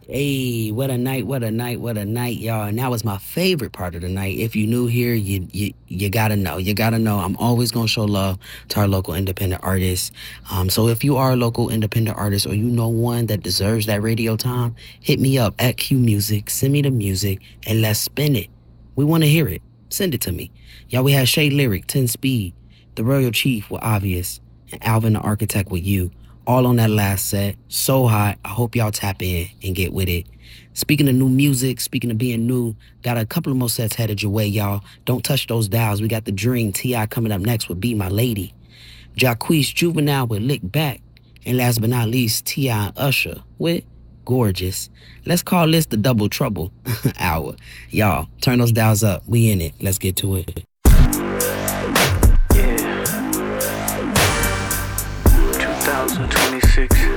Hey, what a night, what a night, what a night, y'all. And that was my favorite part of the night. If you new here, you gotta know. You gotta know. I'm always gonna show love to our local independent artists. So if you are a local independent artist or you know one that deserves that radio time, hit me up at Q Music, send me the music, and let's spin it. We wanna hear it. Send it to me. Y'all, we had Shay Lyric, 10 Speed, the Royal Chief with Obvious, and Alvin the Architect with You all on that last set. So hot. I hope y'all tap in and get with it. Speaking of new music, speaking of being new, got a couple of more sets headed your way, y'all. Don't touch those dials. We got the Dream T.I. coming up next with Be My Lady. Jacquees Juvenile with Lick Back. And last but not least, T.I. and Usher with Gorgeous. Let's call this the Double Trouble hour. Y'all, turn those dials up. We in it. Let's get to it. Yeah. 2026.